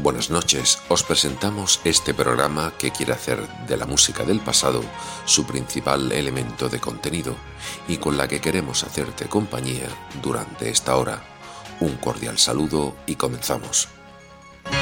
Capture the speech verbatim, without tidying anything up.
Buenas noches, os presentamos este programa que quiere hacer de la música del pasado su principal elemento de contenido y con la que queremos hacerte compañía durante esta hora. Un cordial saludo y comenzamos.